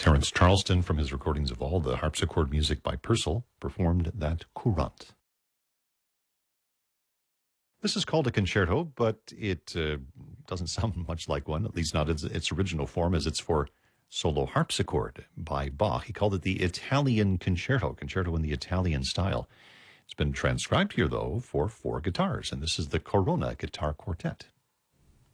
Terence Charleston, from his recordings of all the harpsichord music by Purcell, performed that Courante. This is called a concerto, but it doesn't sound much like one, at least not in its original form, as it's for solo harpsichord by Bach. He called it the Italian concerto in the Italian style. It's been transcribed here, though, for 4 guitars, and this is the Corona Guitar Quartet.